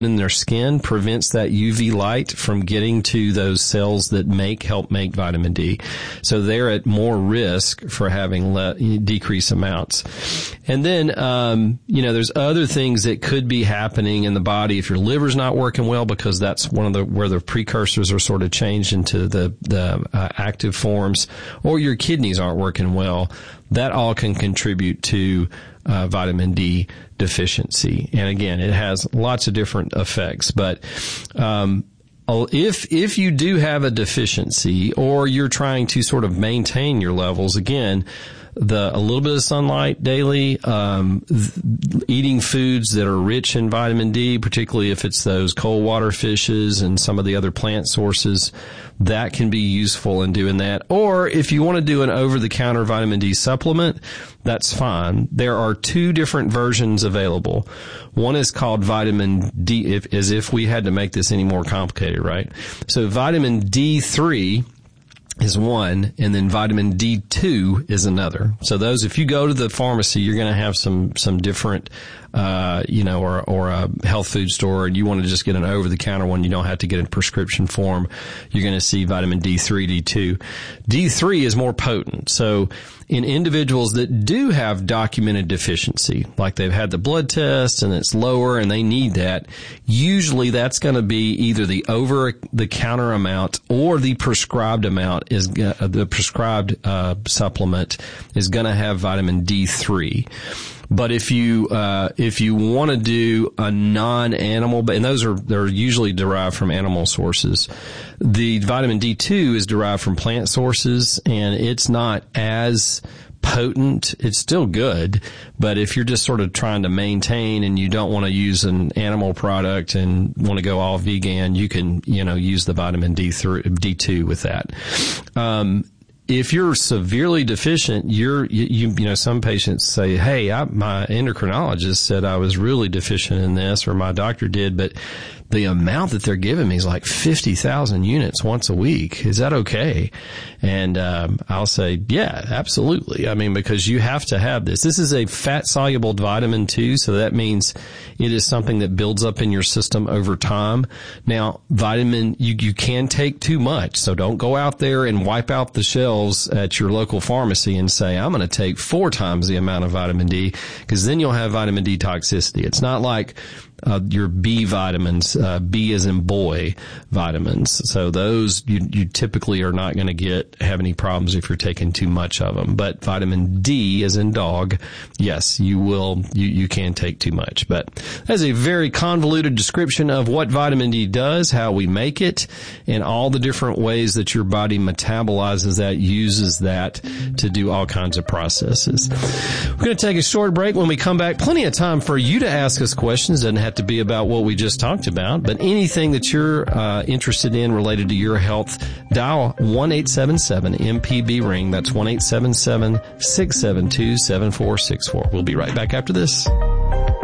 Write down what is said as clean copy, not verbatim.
in their skin prevents that UV light from getting to those cells that help make vitamin D. So they're at more risk for having decreased amounts. And then, there's other things that could be happening in the body if your liver's not working well, because that's where the precursors are sort of changed into the active forms, or your kidneys aren't working well. That all can contribute to vitamin D deficiency. And again, it has lots of different effects. But if you do have a deficiency, or you're trying to sort of maintain your levels, again, a little bit of sunlight daily, eating foods that are rich in vitamin D, particularly if it's those cold water fishes and some of the other plant sources, that can be useful in doing that. Or if you want to do an over-the-counter vitamin D supplement, that's fine. There are two different versions available. One is called vitamin D, as if we had to make this any more complicated, right? So vitamin D3 is one, and then vitamin D2 is another. So those, if you go to the pharmacy, you're going to have some different, or a health food store, and you want to just get an over-the-counter one, you don't have to get a prescription form, you're going to see vitamin D3, D2. D3 is more potent. So in individuals that do have documented deficiency, like they've had the blood test and it's lower and they need that, usually that's going to be either the over-the-counter amount or the prescribed amount is the prescribed supplement is going to have vitamin D3. But if you want to do a non-animal, and they're usually derived from animal sources, the vitamin D2 is derived from plant sources, and it's not as potent. It's still good, but if you're just sort of trying to maintain and you don't want to use an animal product and want to go all vegan, you can, use the vitamin D2 with that. If you're severely deficient, some patients say, hey, my endocrinologist said I was really deficient in this, or my doctor did, but the amount that they're giving me is like 50,000 units once a week. Is that okay? And I'll say, yeah, absolutely. I mean, because you have to have this. This is a fat-soluble vitamin too, so that means it is something that builds up in your system over time. Now, vitamin, you can take too much, so don't go out there and wipe out the shelves at your local pharmacy and say, I'm going to take 4 times the amount of vitamin D, because then you'll have vitamin D toxicity. It's not like your B vitamins, B as in boy vitamins. So those you typically are not going to have any problems if you're taking too much of them. But vitamin D as in dog, yes, you can take too much. But that's a very convoluted description of what vitamin D does, how we make it, and all the different ways that your body metabolizes that, uses that to do all kinds of processes. We're going to take a short break. When we come back, plenty of time for you to ask us questions. Doesn't have to be about what we just talked about, but anything that you're interested in related to your health, dial 1-877-MPB-RING. That's 1-877-672-7464. We'll be right back after this.